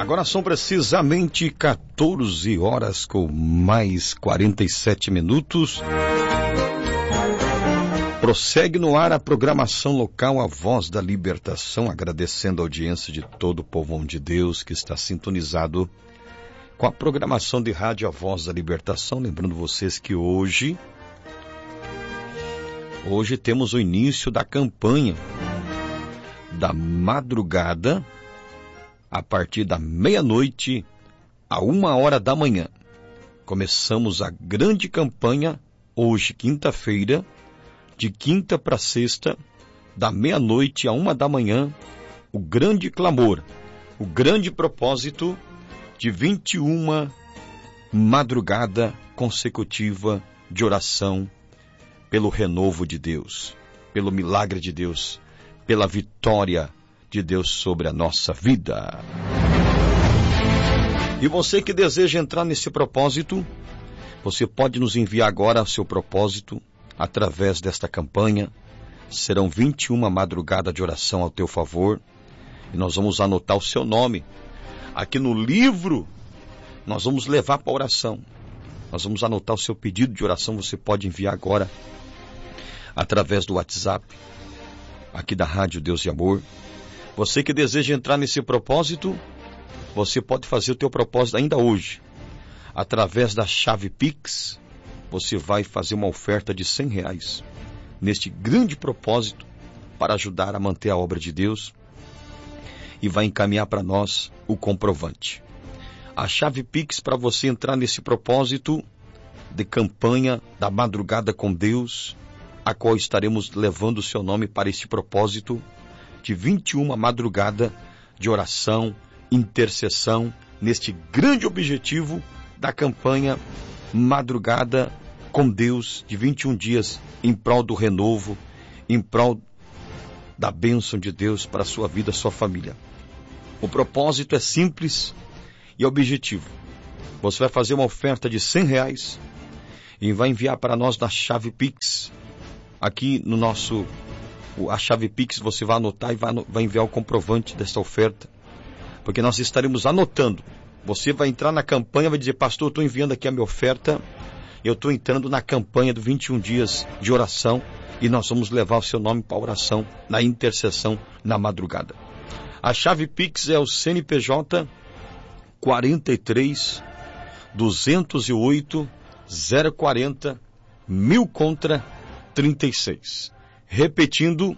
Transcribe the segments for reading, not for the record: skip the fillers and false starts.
Agora são precisamente 14 horas com mais 47 minutos. Prossegue no ar a programação local A Voz da Libertação, agradecendo a audiência de todo o povão de Deus que está sintonizado com a programação de rádio A Voz da Libertação. Lembrando vocês que hoje temos o início da campanha da madrugada, a partir da meia-noite a 1h da manhã. Começamos a grande campanha hoje, quinta-feira, de quinta para sexta, da meia-noite a 1h da manhã, o grande clamor, o grande propósito de 21 madrugada consecutiva de oração pelo renovo de Deus, pelo milagre de Deus, pela vitória de Deus sobre a nossa vida. E você que deseja entrar nesse propósito, você pode nos enviar agora o seu propósito através desta campanha. Serão 21 madrugadas de oração ao teu favor, e nós vamos anotar o seu nome. Aqui no livro, nós vamos levar para a oração. Nós vamos anotar o seu pedido de oração, você pode enviar agora através do WhatsApp, aqui da Rádio Deus e Amor. Você que deseja entrar nesse propósito, você pode fazer o teu propósito ainda hoje. Através da chave Pix, você vai fazer uma oferta de R$100 neste grande propósito para ajudar a manter a obra de Deus, e vai encaminhar para nós o comprovante. A chave Pix para você entrar nesse propósito de campanha da madrugada com Deus, a qual estaremos levando o seu nome para esse propósito de 21 madrugada de oração, intercessão, neste grande objetivo da campanha Madrugada com Deus, de 21 dias, em prol do renovo, em prol da bênção de Deus para a sua vida, sua família. O propósito é simples e objetivo. Você vai fazer uma oferta de R$100 e vai enviar para nós na chave Pix. Aqui no a chave Pix você vai anotar e vai enviar o comprovante dessa oferta, porque nós estaremos anotando. Você vai entrar na campanha, vai dizer: pastor, eu estou enviando aqui a minha oferta, eu estou entrando na campanha do 21 dias de oração, e nós vamos levar o seu nome para a oração, na intercessão, na madrugada. A chave Pix é o CNPJ 43 208 040 1000 contra 36. Repetindo,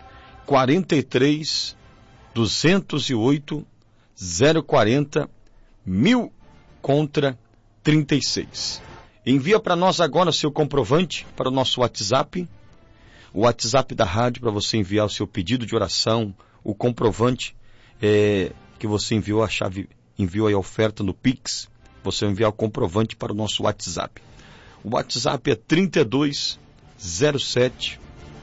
43 208 040 1000 contra 36. Envia para nós agora o seu comprovante para o nosso WhatsApp, o WhatsApp da rádio, para você enviar o seu pedido de oração, o comprovante que você enviou enviou a oferta no Pix. Você vai enviar o comprovante para o nosso WhatsApp. O WhatsApp é 3207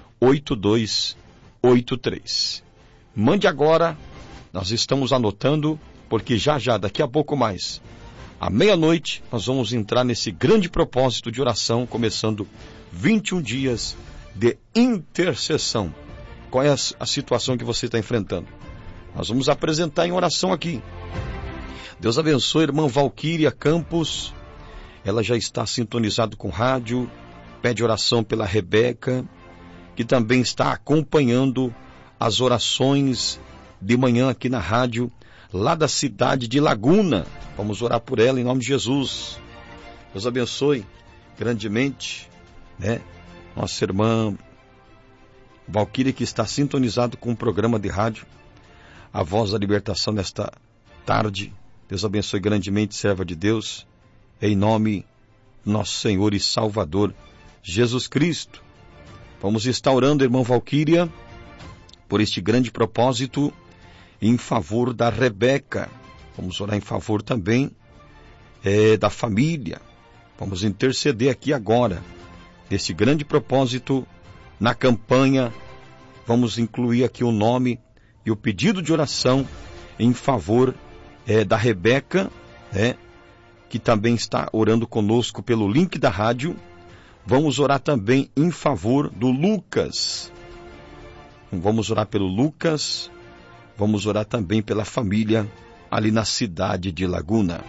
8283. Mande agora, nós estamos anotando, porque já, daqui a pouco mais, à meia-noite, nós vamos entrar nesse grande propósito de oração, começando 21 dias de intercessão. Qual é a situação que você está enfrentando? Nós vamos apresentar em oração aqui. Deus abençoe a irmã Valquíria Campos, ela já está sintonizada com rádio, pede oração pela Rebeca, que também está acompanhando as orações de manhã aqui na rádio, lá da cidade de Laguna. Vamos orar por ela em nome de Jesus. Deus abençoe grandemente, nossa irmã Valquíria, que está sintonizado com o programa de rádio A Voz da Libertação nesta tarde. Deus abençoe grandemente, serva de Deus, em nome do nosso Senhor e Salvador Jesus Cristo. Vamos estar orando, irmã Valquíria, por este grande propósito em favor da Rebeca. Vamos orar em favor também da família. Vamos interceder aqui agora, nesse grande propósito, na campanha. Vamos incluir aqui o nome e o pedido de oração em favor da Rebeca, que também está orando conosco pelo link da rádio. Vamos orar também em favor do Lucas. Vamos orar pelo Lucas. Vamos orar também pela família ali na cidade de Laguna.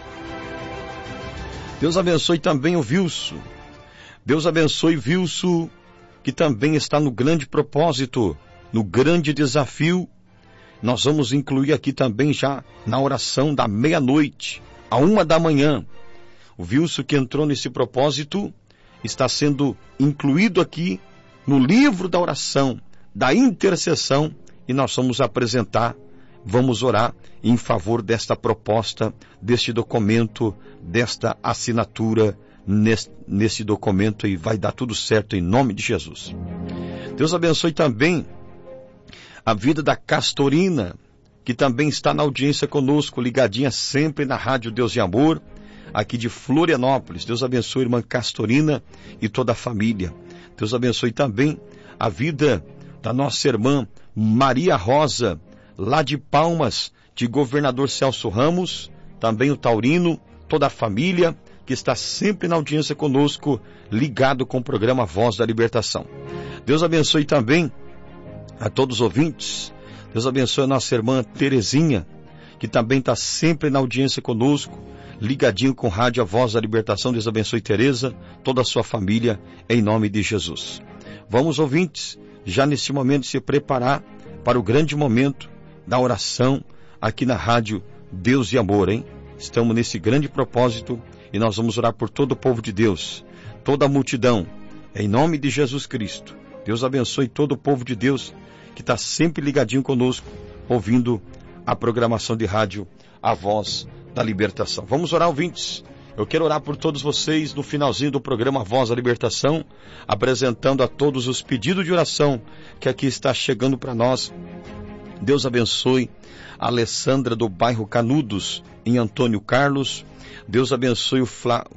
Deus abençoe também o Wilson. Deus abençoe Wilson, que também está no grande propósito, no grande desafio. Nós vamos incluir aqui também já na oração da meia-noite, à 1 da manhã. O Wilson que entrou nesse propósito está sendo incluído aqui no livro da oração, da intercessão, e nós vamos apresentar, vamos orar em favor desta proposta, deste documento, desta assinatura nesse documento, e vai dar tudo certo em nome de Jesus. Deus abençoe também a vida da Castorina, que também está na audiência conosco, ligadinha sempre na Rádio Deus e Amor, aqui de Florianópolis. Deus abençoe a irmã Castorina e toda a família. Deus abençoe também a vida da nossa irmã Maria Rosa, lá de Palmas, de Governador Celso Ramos, também o Taurino, toda a família que está sempre na audiência conosco, ligado com o programa Voz da Libertação. Deus abençoe também a todos os ouvintes. Deus abençoe a nossa irmã Terezinha, que também está sempre na audiência conosco, ligadinho com Rádio A Voz da Libertação. Deus abençoe Tereza, toda a sua família, em nome de Jesus. Vamos, ouvintes, já nesse momento se preparar para o grande momento da oração aqui na Rádio Deus e Amor, hein? Estamos nesse grande propósito e nós vamos orar por todo o povo de Deus, toda a multidão, em nome de Jesus Cristo. Deus abençoe todo o povo de Deus que está sempre ligadinho conosco, ouvindo a programação de rádio A Voz da Libertação. Vamos orar, ouvintes. Eu quero orar por todos vocês no finalzinho do programa A Voz da Libertação, apresentando a todos os pedidos de oração que aqui está chegando para nós. Deus abençoe a Alessandra do bairro Canudos, em Antônio Carlos. Deus abençoe o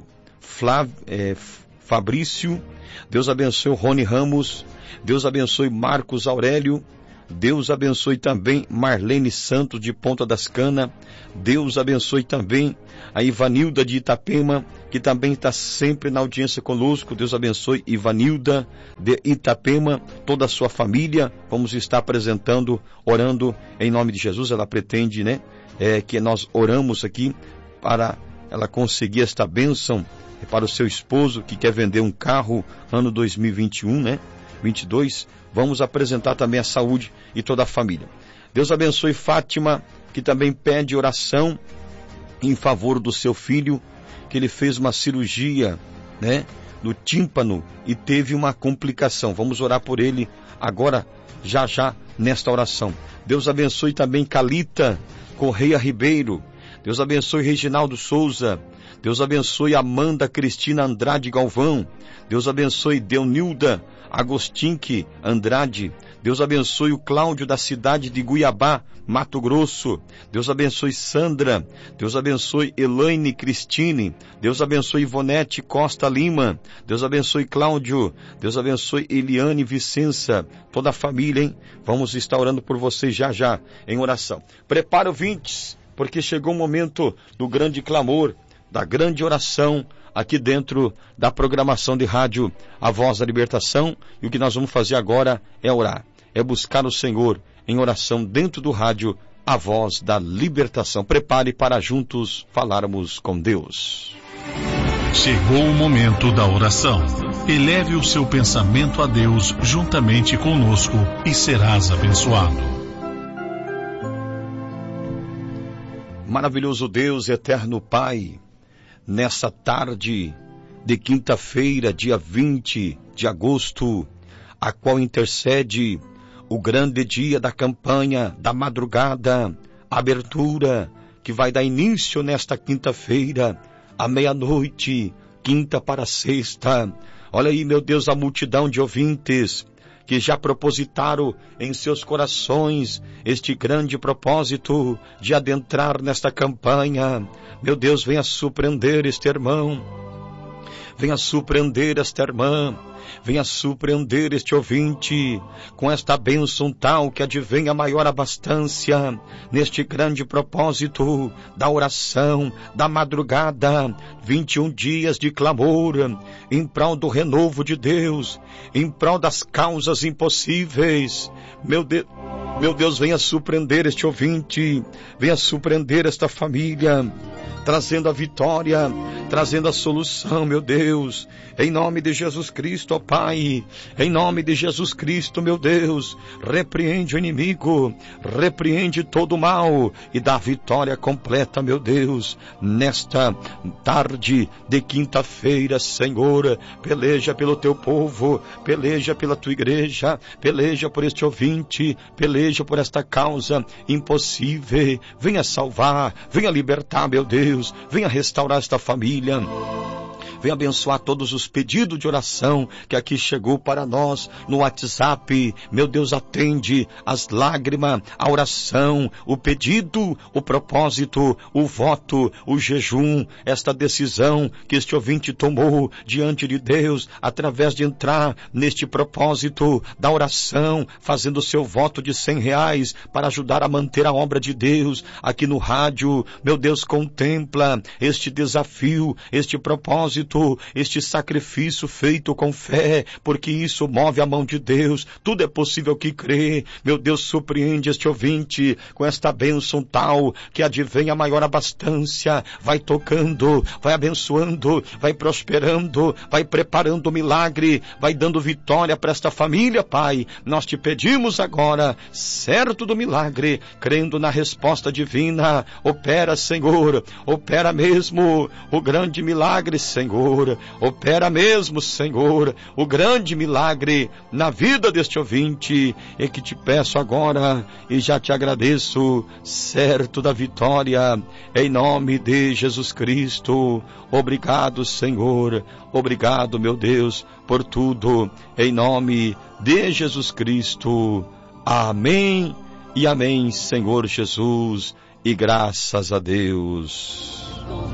Fabrício. Deus abençoe o Rony Ramos. Deus abençoe Marcos Aurélio. Deus abençoe também Marlene Santos de Ponta das Canas. Deus abençoe também a Ivanilda de Itapema, que também está sempre na audiência conosco. Deus abençoe Ivanilda de Itapema, toda a sua família. Vamos estar apresentando, orando em nome de Jesus. Ela pretende, que nós oramos aqui para ela conseguir esta bênção para o seu esposo que quer vender um carro ano 2021, 22. Vamos apresentar também a saúde e toda a família. Deus abençoe Fátima, que também pede oração em favor do seu filho, que ele fez uma cirurgia, no tímpano e teve uma complicação. Vamos orar por ele agora, já nesta oração. Deus abençoe também Calita Correia Ribeiro. Deus abençoe Reginaldo Souza. Deus abençoe Amanda Cristina Andrade Galvão. Deus abençoe Deunilda Agostinque Andrade. Deus abençoe o Cláudio da cidade de Guiabá, Mato Grosso. Deus abençoe Sandra. Deus abençoe Elaine Cristine. Deus abençoe Ivonete Costa Lima. Deus abençoe Cláudio. Deus abençoe Eliane Vicença. Toda a família, hein? Vamos estar orando por vocês já em oração. Prepara, ouvintes, porque chegou o momento do grande clamor, da grande oração, aqui dentro da programação de rádio A Voz da Libertação. E o que nós vamos fazer agora é orar, é buscar o Senhor em oração dentro do rádio A Voz da Libertação. Prepare para juntos falarmos com Deus. Chegou o momento da oração. Eleve o seu pensamento a Deus juntamente conosco e serás abençoado. Maravilhoso Deus, eterno Pai, nessa tarde de quinta-feira, dia 20 de agosto, a qual intercede o grande dia da campanha, da madrugada, abertura, que vai dar início nesta quinta-feira, à meia-noite, quinta para sexta. Olha aí, meu Deus, a multidão de ouvintes que já propositaram em seus corações este grande propósito de adentrar nesta campanha. Meu Deus, venha surpreender este irmão. venha surpreender esta irmã, venha surpreender este ouvinte, com esta bênção tal que advém a maior abastança, neste grande propósito da oração, da madrugada, 21 dias de clamor, em prol do renovo de Deus, em prol das causas impossíveis. Meu Deus, venha surpreender este ouvinte, venha surpreender esta família, trazendo a vitória, trazendo a solução, meu Deus, em nome de Jesus Cristo, ó Pai, em nome de Jesus Cristo, meu Deus, repreende o inimigo, repreende todo o mal e dá vitória completa, meu Deus, nesta tarde de quinta-feira, Senhor, peleja pelo teu povo, peleja pela tua igreja, peleja por este ouvinte, peleja por esta causa impossível, venha salvar, venha libertar, meu Deus, venha restaurar esta família, venha abençoar todos os pedidos de oração que aqui chegou para nós no WhatsApp. Meu Deus, atende as lágrimas, a oração, o pedido, o propósito, o voto, o jejum, esta decisão que este ouvinte tomou diante de Deus, através de entrar neste propósito da oração, fazendo o seu voto de R$100 para ajudar a manter a obra de Deus aqui no rádio. Meu Deus, contempla este desafio, este propósito, este sacrifício feito com fé, porque isso move a mão de Deus. Tudo é possível que crê. Meu Deus, surpreende este ouvinte com esta bênção tal que advém a maior abastança, vai tocando, vai abençoando, vai prosperando, vai preparando o milagre, vai dando vitória para esta família, Pai. Nós te pedimos agora, certo do milagre, crendo na resposta divina. Opera, Senhor, opera mesmo o grande milagre, Senhor. Opera mesmo, Senhor, o grande milagre na vida deste ouvinte, e que te peço agora e já te agradeço, certo da vitória, em nome de Jesus Cristo. Obrigado, Senhor, obrigado, meu Deus, por tudo, em nome de Jesus Cristo. Amém e amém, Senhor Jesus, e graças a Deus.